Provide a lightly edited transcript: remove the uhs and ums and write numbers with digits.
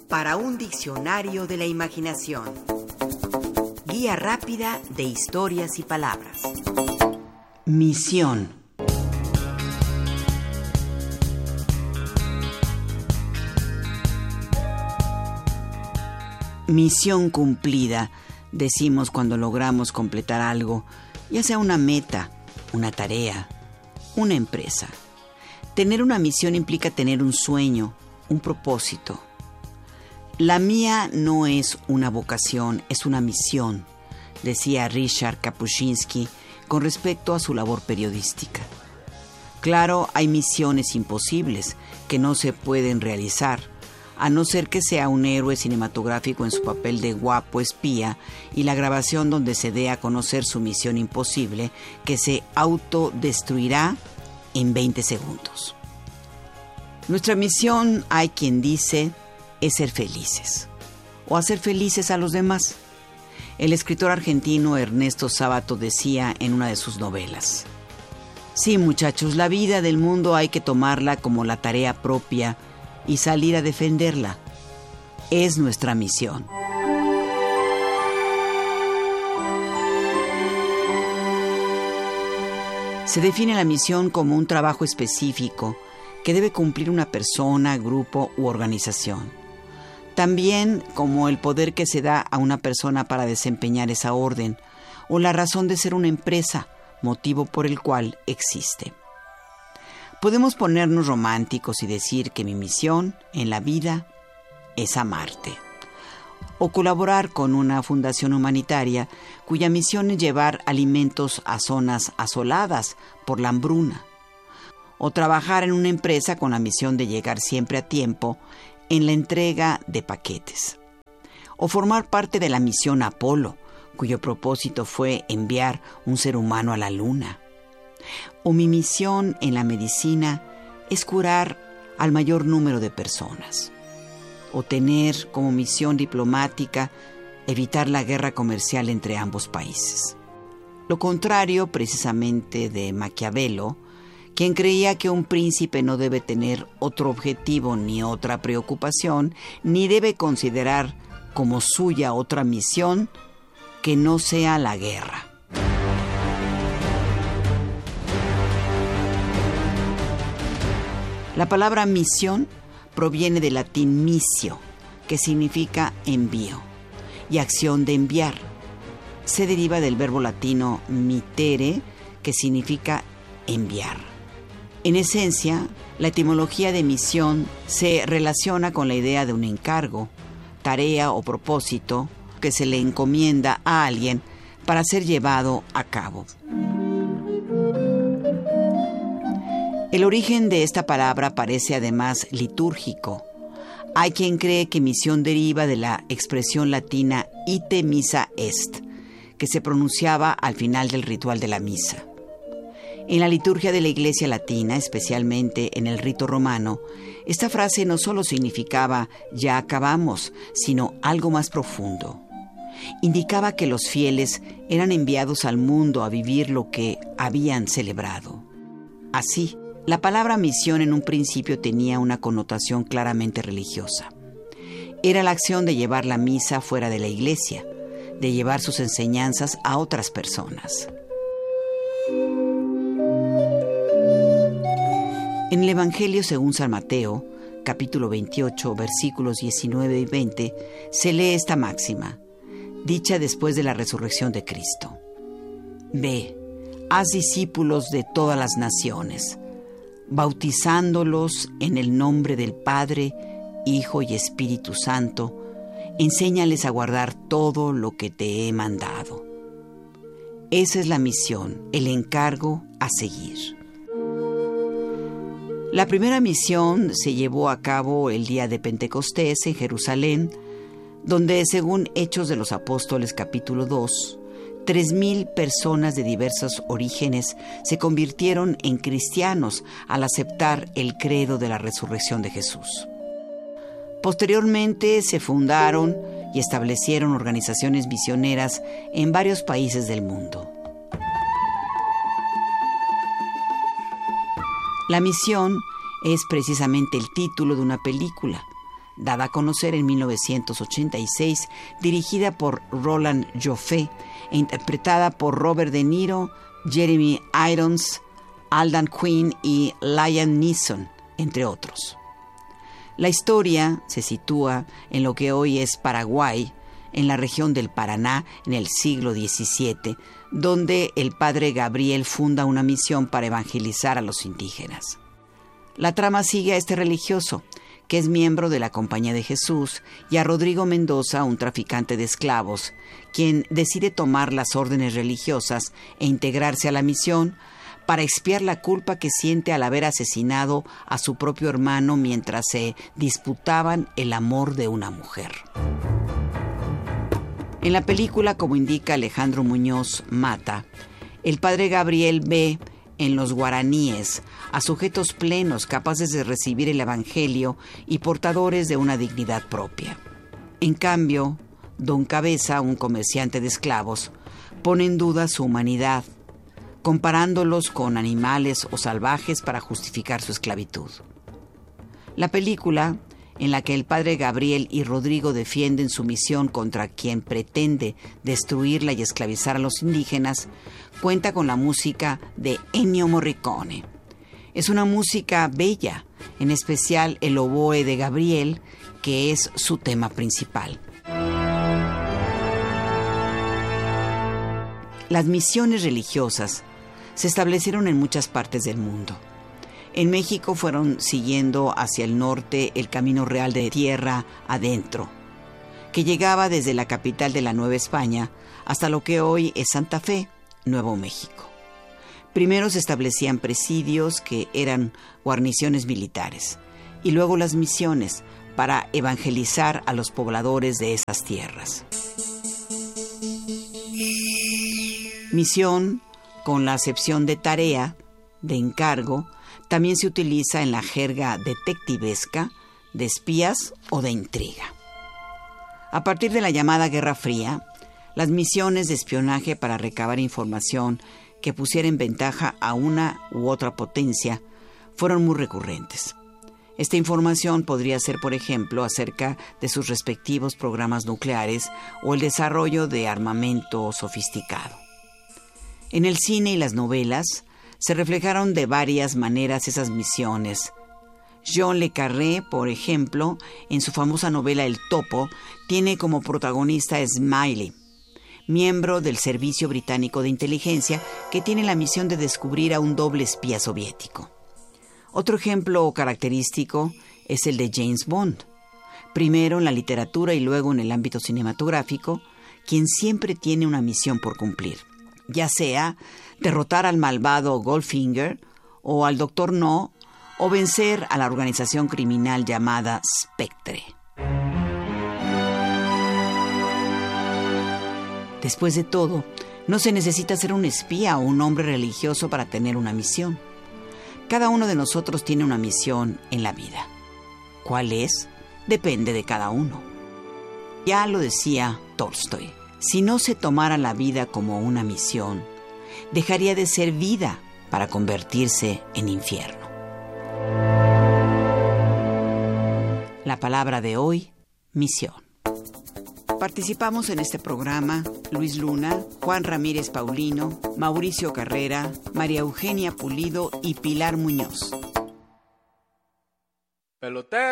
para un diccionario de la imaginación. Guía rápida de historias y palabras. Misión. Misión cumplida, decimos cuando logramos completar algo, ya sea una meta, una tarea, una empresa. Tener una misión implica tener un sueño, un propósito. La mía no es una vocación, es una misión, decía Ryszard Kapuscinski con respecto a su labor periodística. Claro, hay misiones imposibles que no se pueden realizar, a no ser que sea un héroe cinematográfico en su papel de guapo espía y la grabación donde se dé a conocer su misión imposible que se autodestruirá en 20 segundos. Nuestra misión, hay quien dice, es ser felices o hacer felices a los demás. El escritor argentino Ernesto Sábato decía en una de sus novelas: sí, muchachos, la vida del mundo hay que tomarla como la tarea propia y salir a defenderla. Es nuestra misión. Se define la misión como un trabajo específico que debe cumplir una persona, grupo u organización. También como el poder que se da a una persona para desempeñar esa orden, o la razón de ser una empresa, motivo por el cual existe. Podemos ponernos románticos y decir que mi misión en la vida es amarte. O colaborar con una fundación humanitaria cuya misión es llevar alimentos a zonas asoladas por la hambruna. O trabajar en una empresa con la misión de llegar siempre a tiempo en la entrega de paquetes. O formar parte de la misión Apolo, cuyo propósito fue enviar un ser humano a la luna. O mi misión en la medicina es curar al mayor número de personas. O tener como misión diplomática evitar la guerra comercial entre ambos países. Lo contrario, precisamente, de Maquiavelo, quien creía que un príncipe no debe tener otro objetivo ni otra preocupación, ni debe considerar como suya otra misión que no sea la guerra. La palabra misión proviene del latín missio, que significa envío, y acción de enviar. Se deriva del verbo latino mittere, que significa enviar. En esencia, la etimología de misión se relaciona con la idea de un encargo, tarea o propósito que se le encomienda a alguien para ser llevado a cabo. El origen de esta palabra parece además litúrgico. Hay quien cree que misión deriva de la expresión latina ite missa est, que se pronunciaba al final del ritual de la misa. En la liturgia de la Iglesia latina, especialmente en el rito romano, esta frase no solo significaba «ya acabamos», sino algo más profundo. Indicaba que los fieles eran enviados al mundo a vivir lo que habían celebrado. Así, la palabra misión en un principio tenía una connotación claramente religiosa. Era la acción de llevar la misa fuera de la iglesia, de llevar sus enseñanzas a otras personas. En el Evangelio según San Mateo, capítulo 28, versículos 19 y 20, se lee esta máxima, dicha después de la resurrección de Cristo. Ve, haz discípulos de todas las naciones, bautizándolos en el nombre del Padre, Hijo y Espíritu Santo, enséñales a guardar todo lo que te he mandado. Esa es la misión, el encargo a seguir. La primera misión se llevó a cabo el día de Pentecostés en Jerusalén, donde, según Hechos de los Apóstoles capítulo 2, 3,000 personas de diversos orígenes se convirtieron en cristianos al aceptar el credo de la resurrección de Jesús. Posteriormente se fundaron y establecieron organizaciones misioneras en varios países del mundo. La misión es precisamente el título de una película, dada a conocer en 1986, dirigida por Roland Joffé e interpretada por Robert De Niro, Jeremy Irons, Alden Quinn y Liam Neeson, entre otros. La historia se sitúa en lo que hoy es Paraguay, en la región del Paraná, en el siglo XVII, donde el padre Gabriel funda una misión para evangelizar a los indígenas. La trama sigue a este religioso, que es miembro de la Compañía de Jesús, y a Rodrigo Mendoza, un traficante de esclavos, quien decide tomar las órdenes religiosas e integrarse a la misión para expiar la culpa que siente al haber asesinado a su propio hermano mientras se disputaban el amor de una mujer. En la película, como indica Alejandro Muñoz Mata, el padre Gabriel ve en los guaraníes a sujetos plenos capaces de recibir el evangelio y portadores de una dignidad propia. En cambio, Don Cabeza, un comerciante de esclavos, pone en duda su humanidad, comparándolos con animales o salvajes para justificar su esclavitud. La película, en la que el padre Gabriel y Rodrigo defienden su misión contra quien pretende destruirla y esclavizar a los indígenas, cuenta con la música de Ennio Morricone. Es una música bella, en especial el oboe de Gabriel, que es su tema principal. Las misiones religiosas se establecieron en muchas partes del mundo. En México fueron siguiendo hacia el norte el camino real de tierra adentro, que llegaba desde la capital de la Nueva España hasta lo que hoy es Santa Fe, Nuevo México. Primero se establecían presidios que eran guarniciones militares, y luego las misiones para evangelizar a los pobladores de esas tierras. Misión, con la acepción de tarea, de encargo, también se utiliza en la jerga detectivesca, de espías o de intriga. A partir de la llamada Guerra Fría, las misiones de espionaje para recabar información que pusiera en ventaja a una u otra potencia fueron muy recurrentes. Esta información podría ser, por ejemplo, acerca de sus respectivos programas nucleares o el desarrollo de armamento sofisticado. En el cine y las novelas se reflejaron de varias maneras esas misiones. John le Carré, por ejemplo, en su famosa novela El Topo, tiene como protagonista a Smiley, miembro del Servicio Británico de Inteligencia, que tiene la misión de descubrir a un doble espía soviético. Otro ejemplo característico es el de James Bond, primero en la literatura y luego en el ámbito cinematográfico, quien siempre tiene una misión por cumplir, ya sea derrotar al malvado Goldfinger o al Dr. No, o vencer a la organización criminal llamada Spectre. Después de todo, no se necesita ser un espía o un hombre religioso para tener una misión. Cada uno de nosotros tiene una misión en la vida. ¿Cuál es? Depende de cada uno. Ya lo decía Tolstoy. Si no se tomara la vida como una misión, dejaría de ser vida para convertirse en infierno. La palabra de hoy, misión. Participamos en este programa Luis Luna, Juan Ramírez Paulino, Mauricio Carrera, María Eugenia Pulido y Pilar Muñoz. Pelotero.